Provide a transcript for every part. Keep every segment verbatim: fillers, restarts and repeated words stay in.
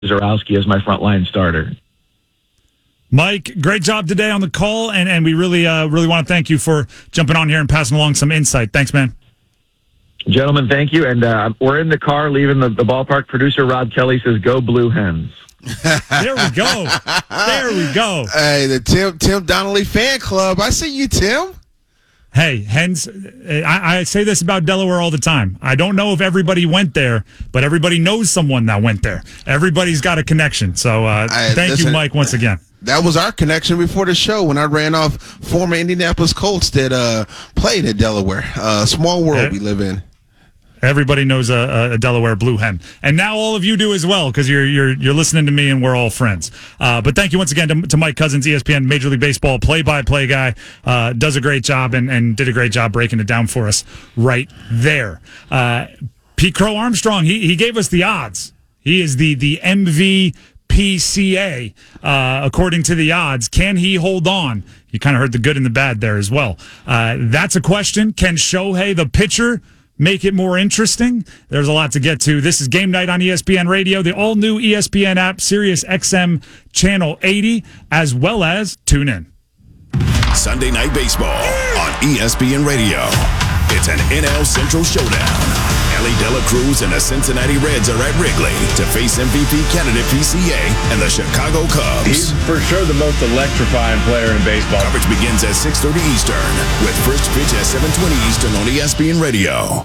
Zarowski as my frontline starter. Mike, great job today on the call, and, and we really uh, really want to thank you for jumping on here and passing along some insight. Thanks, man. Gentlemen, thank you. And uh, we're in the car leaving the, the ballpark. Producer Rob Kelly says, "Go Blue Hens." There we go. There we go. Hey, the Tim Tim Donnelly fan club. I see you, Tim. Hey, hens, I, I say this about Delaware all the time. I don't know if everybody went there, but everybody knows someone that went there. Everybody's got a connection. So uh, I, thank listen, you, Mike, once again. That was our connection before the show when I ran off former Indianapolis Colts that uh, played at Delaware. Uh, small world yeah. we live in. Everybody knows a, a Delaware Blue Hen, and now all of you do as well because you're you're you're listening to me, and we're all friends. Uh, but thank you once again to, to Mike Cousins, E S P N Major League Baseball play-by-play guy. Uh, does a great job and, and did a great job breaking it down for us right there. Uh, Pete Crow Armstrong, he he gave us the odds. He is the the M V P C A uh, according to the odds. Can he hold on? You kind of heard the good and the bad there as well. Uh, that's a question. Can Shohei, the pitcher, make it more interesting? There's a lot to get to. This is Game Night on E S P N Radio, the all-new E S P N app, Sirius X M Channel eighty, as well as tune in. Sunday Night Baseball on E S P N Radio. It's an N L Central showdown. Ellie De La Cruz and the Cincinnati Reds are at Wrigley to face M V P candidate P C A and the Chicago Cubs. He's for sure the most electrifying player in baseball. Coverage begins at six thirty Eastern with first pitch at seven twenty Eastern on E S P N Radio.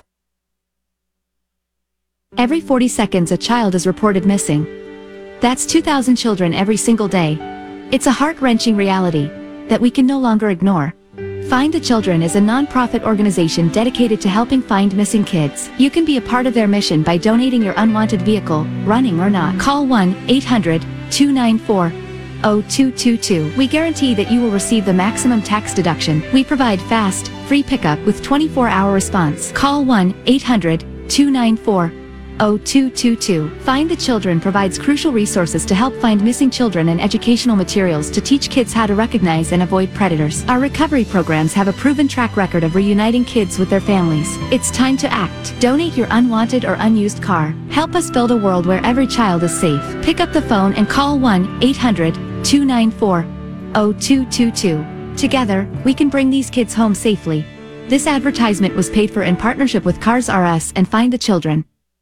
Every forty seconds, a child is reported missing. That's two thousand children every single day. It's a heart-wrenching reality that we can no longer ignore. Find the Children is a non-profit organization dedicated to helping find missing kids. You can be a part of their mission by donating your unwanted vehicle, running or not. Call one eight hundred two nine four zero two two two. We guarantee that you will receive the maximum tax deduction. We provide fast, free pickup with twenty-four hour response. Call one eight hundred two nine four zero two two two. Find the Children provides crucial resources to help find missing children and educational materials to teach kids how to recognize and avoid predators. Our recovery programs have a proven track record of reuniting kids with their families. It's time to act. Donate your unwanted or unused car. Help us build a world where every child is safe. Pick up the phone and call one eight hundred two nine four zero two two two. Together, we can bring these kids home safely. This advertisement was paid for in partnership with Cars R Us and Find the Children.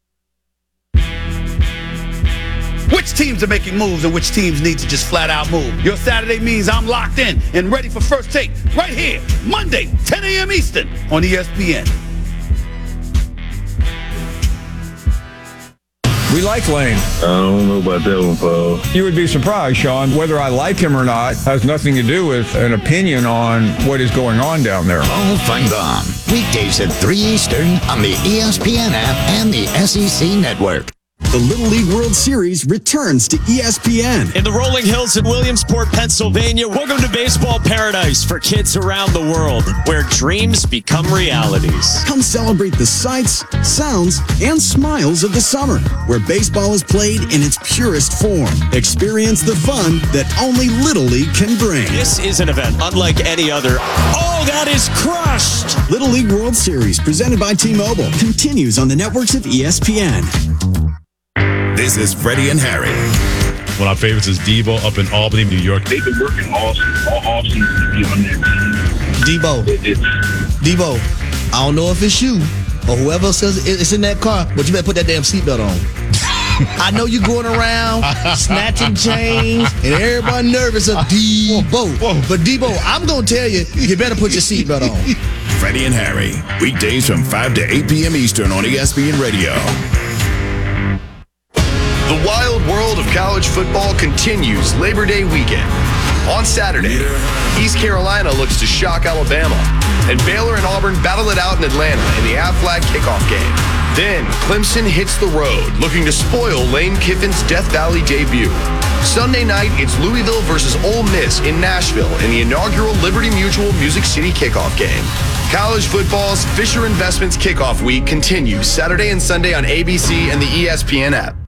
Which teams are making moves and which teams need to just flat out move? Your Saturday means I'm locked in and ready for First Take right here, Monday, ten a.m. Eastern on E S P N. We like Lane. I don't know about that one, Paul. You would be surprised, Sean. Whether I like him or not has nothing to do with an opinion on what is going on down there. All find on weekdays at three Eastern on the E S P N app and the S E C Network. The Little League World Series returns to E S P N. In the rolling hills in Williamsport, Pennsylvania, welcome to baseball paradise for kids around the world, where dreams become realities. Come celebrate the sights, sounds, and smiles of the summer, where baseball is played in its purest form. Experience the fun that only Little League can bring. This is an event unlike any other. Oh, that is crushed! Little League World Series, presented by T-Mobile, continues on the networks of E S P N. This is Freddie and Harry. One of my favorites is Debo up in Albany, New York. They've been working all all offseason to be on their team. Debo, it, it's, Debo, I don't know if it's you or whoever says it's in that car, but you better put that damn seatbelt on. I know you're going around snatching chains and everybody nervous of Debo. But Debo, I'm going to tell you, you better put your seatbelt on. Freddie and Harry, weekdays from five to eight p.m. Eastern on E S P N Radio. The wild world of college football continues Labor Day weekend. On Saturday, East Carolina looks to shock Alabama, and Baylor and Auburn battle it out in Atlanta in the Aflac kickoff game. Then, Clemson hits the road, looking to spoil Lane Kiffin's Death Valley debut. Sunday night, it's Louisville versus Ole Miss in Nashville in the inaugural Liberty Mutual Music City kickoff game. College football's Fisher Investments kickoff week continues Saturday and Sunday on A B C and the E S P N app.